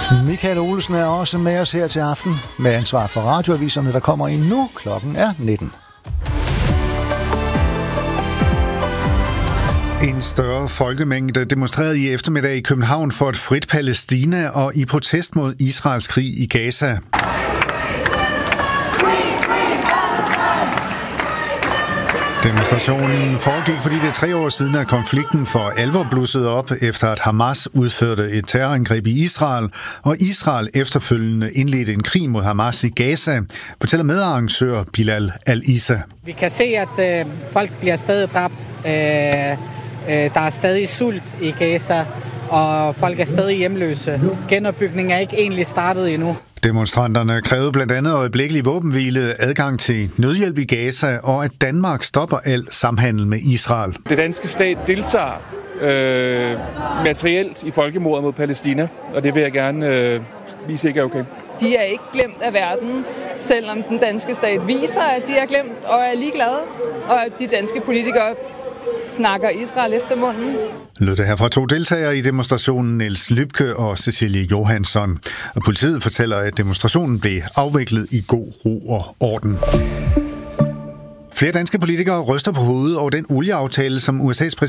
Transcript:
Michael Olsen er også med os her til aften med ansvar for radioaviserne, der kommer ind nu. Klokken er 19. En større folkemængde demonstrerede i eftermiddag i København for et frit Palæstina og i protest mod Israels krig i Gaza. Demonstrationen foregik, fordi det er 3 år siden, at konflikten for alvor blussede op, efter at Hamas udførte et terrorangreb i Israel, og Israel efterfølgende indledte en krig mod Hamas i Gaza, fortæller medarrangør Bilal Al-Issa. Vi kan se, at folk bliver stadig dræbt. Der er stadig sult i Gaza, og folk er stadig hjemløse. Genopbygningen er ikke egentlig startet endnu. Demonstranterne krævede blandt andet øjeblikkelig våbenhvile, adgang til nødhjælp i Gaza, og at Danmark stopper al samhandel med Israel. Det danske stat deltager materielt i folkemordet mod Palæstina, og det vil jeg gerne vise ikke er okay. De er ikke glemt af verden, selvom den danske stat viser, at de er glemt og er ligeglade, og at de danske politikere snakker Israel efter munden. Lød det her fra 2 deltagere i demonstrationen, Niels Lybke og Cecilie Johansson. Og politiet fortæller, at demonstrationen blev afviklet i god ro og orden. Flere danske politikere ryster på hovedet over den olieaftale, som USA's præsident